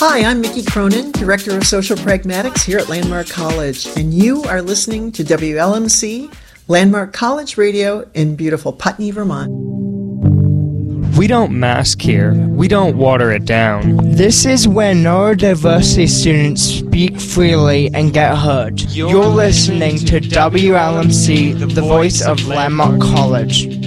Hi, I'm Mickey Cronin, Director of Social Pragmatics here at Landmark College, and you are listening to WLMC, Landmark College Radio in beautiful Putney, Vermont. We don't mask here. We don't water it down. This is where neurodiversity students speak freely and get heard. You're listening to WLMC, the voice of Landmark College.